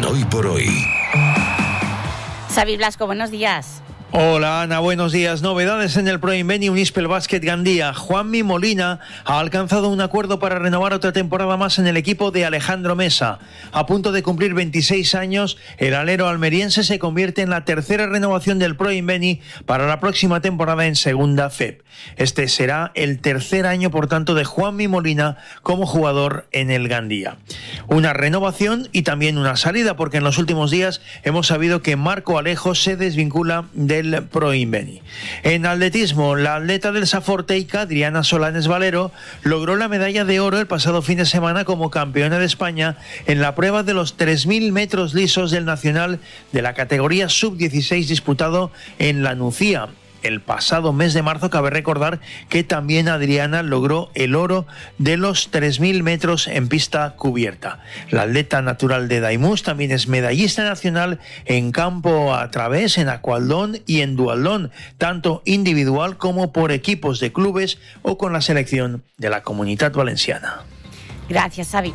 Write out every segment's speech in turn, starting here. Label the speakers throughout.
Speaker 1: Hoy por Hoy.
Speaker 2: Xavi Blasco, buenos días.
Speaker 3: Hola Ana, buenos días. Novedades en el Pro Inveni Unispel Basket Gandía. Juanmi Molina ha alcanzado un acuerdo para renovar otra temporada más en el equipo de Alejandro Mesa. A punto de cumplir 26 años, el alero almeriense se convierte en la tercera renovación del Pro Inveni para la próxima temporada en Segunda FEP. Este será el tercer año, por tanto, de Juanmi Molina como jugador en el Gandía. Una renovación y también una salida, porque en los últimos días hemos sabido que Marco Alejo se desvincula del Pro Inveni. En atletismo, la atleta del Safor Teica, Adriana Solanes Valero, logró la medalla de oro el pasado fin de semana como campeona de España en la prueba de los 3.000 metros lisos del Nacional de la categoría sub-16 disputado en La Nucía. El pasado mes de marzo. Cabe recordar que también Adriana logró el oro de los 3.000 metros en pista cubierta. La atleta natural de Daimús también es medallista nacional en campo a través, en aqualdón y en dualdón, tanto individual como por equipos de clubes o con la selección de la Comunitat Valenciana.
Speaker 2: Gracias, Xavi.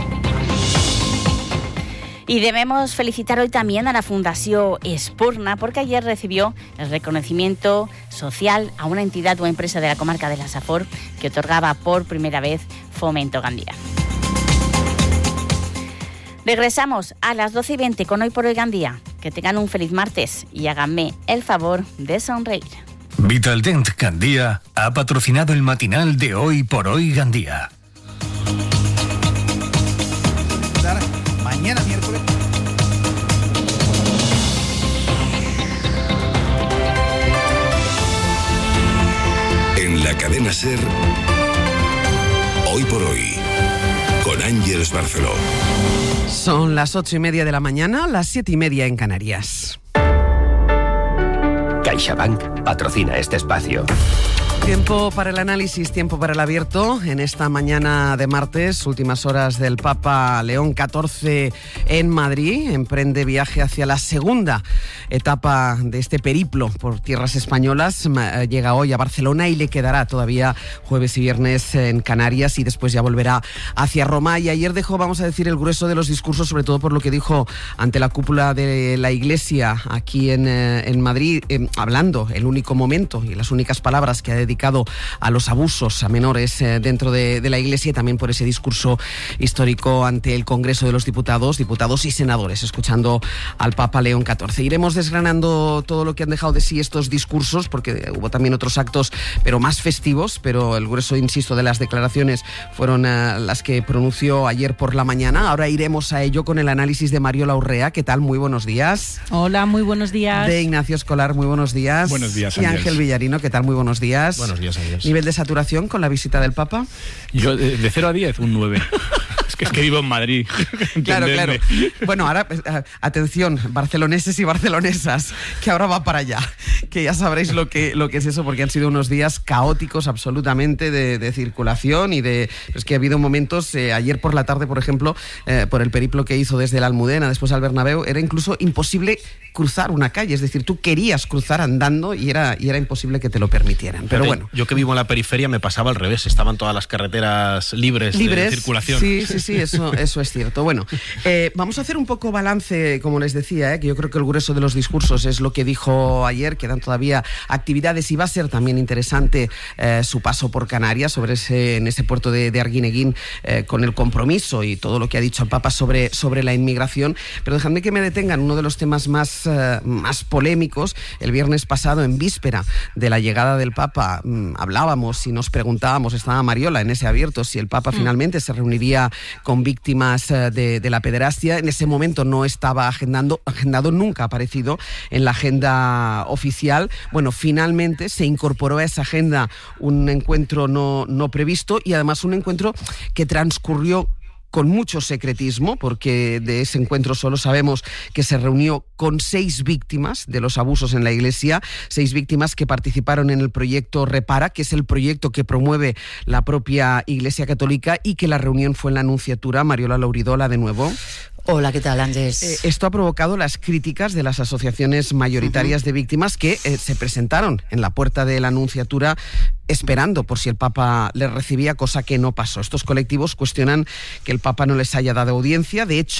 Speaker 2: Y debemos felicitar hoy también a la Fundació Espurna, porque ayer recibió el reconocimiento social a una entidad o empresa de la comarca de la Safor que otorgaba por primera vez Fomento Gandía. Regresamos a las 12:20 con Hoy por Hoy Gandía. Que tengan un feliz martes y háganme el favor de sonreír.
Speaker 1: Vitaldent Gandía ha patrocinado el matinal de Hoy por Hoy Gandía.
Speaker 4: Mañana miércoles.
Speaker 1: En la cadena SER, Hoy por Hoy, con Ángeles Barceló.
Speaker 4: Son las 8:30 de la mañana, las 7:30 en Canarias.
Speaker 5: CaixaBank patrocina este espacio.
Speaker 4: Tiempo para el análisis, tiempo para el abierto. En esta mañana de martes, últimas horas del Papa León XIV en Madrid. Emprende viaje hacia la segunda etapa de este periplo por tierras españolas. Llega hoy a Barcelona y le quedará todavía jueves y viernes en Canarias y después ya volverá hacia Roma. Y ayer dejó, vamos a decir, el grueso de los discursos, sobre todo por lo que dijo ante la cúpula de la Iglesia aquí en Madrid, hablando el único momento y las únicas palabras que ha dedicado a los abusos a menores dentro de la Iglesia, y también por ese discurso histórico ante el Congreso de los Diputados y senadores, escuchando al Papa León XIV. Iremos desgranando todo lo que han dejado de sí estos discursos, porque hubo también otros actos, pero más festivos, pero el grueso, insisto, de las declaraciones fueron las que pronunció ayer por la mañana. Ahora iremos a ello con el análisis de Mariola Urrea. ¿Qué tal? Muy buenos días.
Speaker 6: Hola, muy buenos días.
Speaker 4: De Ignacio Escolar, muy buenos días.
Speaker 7: Buenos días,
Speaker 4: Y Ángel Villarino, ¿qué tal? Muy buenos días.
Speaker 7: Buenos días, adiós.
Speaker 4: ¿Nivel de saturación con la visita del Papa?
Speaker 7: Yo, de 0 a 10, un 9. Es que vivo en Madrid.
Speaker 4: Claro. Bueno, ahora, atención, barceloneses y barcelonesas, que ahora va para allá, que ya sabréis lo que es eso, porque han sido unos días caóticos absolutamente de circulación y de... Es que ha habido momentos, ayer por la tarde, por ejemplo, por el periplo que hizo desde la Almudena, después al Bernabéu, era incluso imposible cruzar una calle, es decir, tú querías cruzar andando y era imposible que te lo permitieran. Pero bueno.
Speaker 8: Yo que vivo en la periferia me pasaba al revés, estaban todas las carreteras libres de circulación.
Speaker 4: Sí, eso es cierto. Bueno, vamos a hacer un poco balance, como les decía, que yo creo que el grueso de los discursos es lo que dijo ayer, quedan todavía actividades y va a ser también interesante su paso por Canarias, en ese puerto de Arguineguín, con el compromiso y todo lo que ha dicho el Papa sobre la inmigración. Pero dejadme que me detenga en uno de los temas más polémicos. El viernes pasado, en víspera de la llegada del Papa, hablábamos y nos preguntábamos, estaba Mariola en ese abierto, si el Papa finalmente se reuniría con víctimas de la pederastia. En ese momento no estaba agendado, nunca ha aparecido en la agenda oficial. Bueno, finalmente se incorporó a esa agenda un encuentro no previsto, y además un encuentro que transcurrió con mucho secretismo, porque de ese encuentro solo sabemos que se reunió con 6 víctimas de los abusos en la Iglesia, 6 víctimas que participaron en el proyecto Repara, que es el proyecto que promueve la propia Iglesia Católica, y que la reunión fue en la Nunciatura. Mariola Lauridola, de nuevo.
Speaker 6: Hola, ¿qué tal, Ángeles?
Speaker 4: Esto ha provocado las críticas de las asociaciones mayoritarias de víctimas que se presentaron en la puerta de la Nunciatura esperando por si el Papa les recibía, cosa que no pasó. Estos colectivos cuestionan que el Papa no les haya dado audiencia. De hecho,